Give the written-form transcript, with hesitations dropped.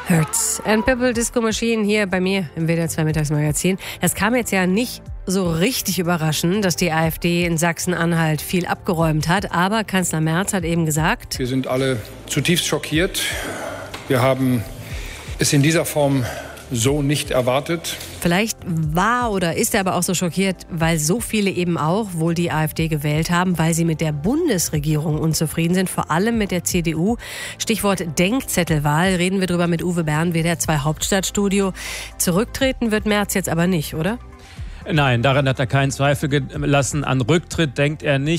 Hurts and Purple Disco Machine hier bei mir im WDR 2 Mittagsmagazin. Das kam jetzt ja nicht so richtig überraschend, dass die AfD in Sachsen-Anhalt viel abgeräumt hat. Aber Kanzler Merz hat eben gesagt: Wir sind alle zutiefst schockiert. Wir haben es in dieser Form so nicht erwartet. Vielleicht war oder ist er aber auch so schockiert, weil so viele eben auch wohl die AfD gewählt haben, weil sie mit der Bundesregierung unzufrieden sind, vor allem mit der CDU. Stichwort Denkzettelwahl, reden wir drüber mit Uwe Bern, WDR 2 Hauptstadtstudio. Zurücktreten wird Merz jetzt aber nicht, oder? Nein, daran hat er keinen Zweifel gelassen. An Rücktritt denkt er nicht.